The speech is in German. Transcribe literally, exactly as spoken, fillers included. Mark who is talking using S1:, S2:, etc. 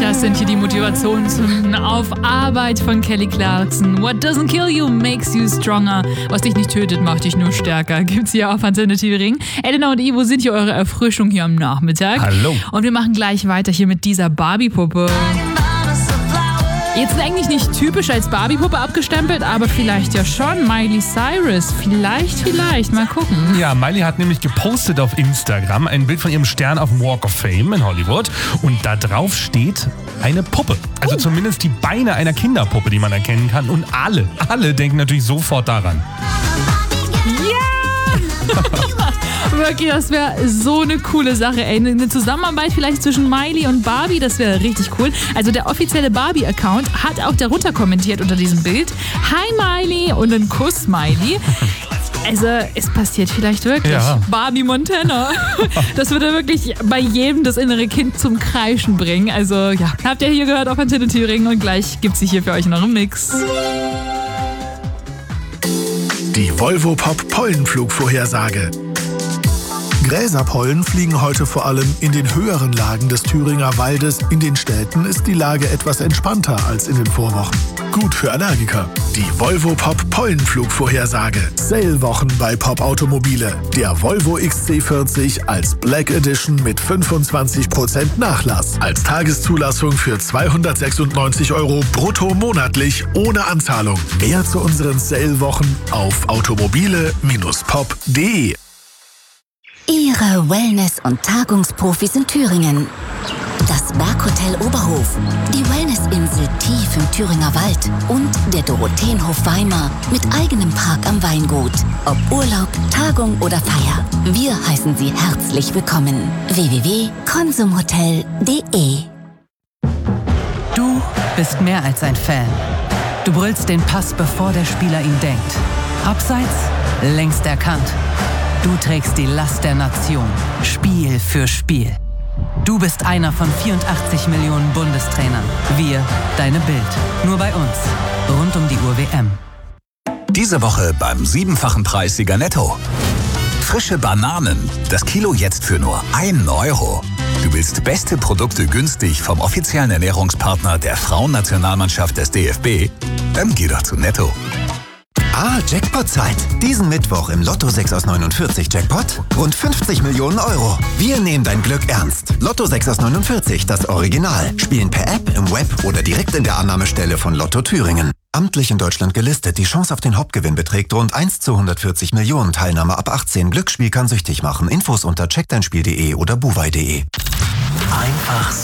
S1: Das sind hier die Motivationshymnen auf Arbeit von Kelly Clarkson. What doesn't kill you makes you stronger. Was dich nicht tötet, macht dich nur stärker. Gibt's hier auf Antenne Thüringen. Elena und Ivo sind hier eure Erfrischung hier am Nachmittag.
S2: Hallo.
S1: Und wir machen gleich weiter hier mit dieser Barbie-Puppe. Jetzt eigentlich nicht typisch als Barbie-Puppe abgestempelt, aber vielleicht ja schon. Miley Cyrus. Vielleicht, vielleicht. Mal gucken.
S2: Ja, Miley hat nämlich gepostet auf Instagram ein Bild von ihrem Stern auf dem Walk of Fame in Hollywood. Und da drauf steht eine Puppe. Also
S1: oh.
S2: zumindest die Beine einer Kinderpuppe, die man erkennen kann. Und alle, alle denken natürlich sofort daran.
S1: Ja! Wirklich, das wäre so eine coole Sache, ey. Eine Zusammenarbeit vielleicht zwischen Miley und Barbie, das wäre richtig cool. Also der offizielle Barbie-Account hat auch darunter kommentiert unter diesem Bild. Hi Miley und ein Kuss Miley. Also es passiert vielleicht wirklich.
S2: Ja.
S1: Barbie Montana. Das würde wirklich bei jedem das innere Kind zum Kreischen bringen. Also ja, habt ihr hier gehört auf Antenne Thüringen und gleich gibt's hier für euch noch einen Mix.
S3: Die Volvo Pop Pollenflugvorhersage. Gräserpollen fliegen heute vor allem in den höheren Lagen des Thüringer Waldes. In den Städten ist die Lage etwas entspannter als in den Vorwochen. Gut für Allergiker. Die Volvo Pop Pollenflugvorhersage. Sale-Wochen bei Pop Automobile. Der Volvo X C vierzig als Black Edition mit fünfundzwanzig Prozent Nachlass. Als Tageszulassung für zweihundertsechsundneunzig Euro brutto monatlich ohne Anzahlung. Mehr zu unseren Sale-Wochen auf automobile Bindestrich pop punkt de.
S4: Ihre Wellness- und Tagungsprofis in Thüringen. Das Berghotel Oberhof, die Wellnessinsel tief im Thüringer Wald und der Dorotheenhof Weimar mit eigenem Park am Weingut. Ob Urlaub, Tagung oder Feier, wir heißen Sie herzlich willkommen. w w w punkt konsumhotel punkt de.
S5: Du bist mehr als ein Fan. Du brüllst den Pass, bevor der Spieler ihn denkt. Abseits, längst erkannt. Du trägst die Last der Nation, Spiel für Spiel. Du bist einer von vierundachtzig Millionen Bundestrainern. Wir, deine Bild. Nur bei uns. Rund um die Uhr W M.
S6: Diese Woche beim siebenfachen Preissieger Netto. Frische Bananen. Das Kilo jetzt für nur ein Euro. Du willst beste Produkte günstig vom offiziellen Ernährungspartner der Frauennationalmannschaft des D F B? Dann geh doch zu Netto.
S7: Ah, Jackpot-Zeit. Diesen Mittwoch im Lotto sechs aus neunundvierzig Jackpot rund fünfzig Millionen Euro. Wir nehmen dein Glück ernst. Lotto sechs aus neunundvierzig, das Original. Spielen per App, im Web oder direkt in der Annahmestelle von Lotto Thüringen. Amtlich in Deutschland gelistet. Die Chance auf den Hauptgewinn beträgt rund eins zu hundertvierzig Millionen. Teilnahme ab achtzehn. Glücksspiel kann süchtig machen. Infos unter check dein spiel punkt de oder buwei punkt de.
S8: Einfach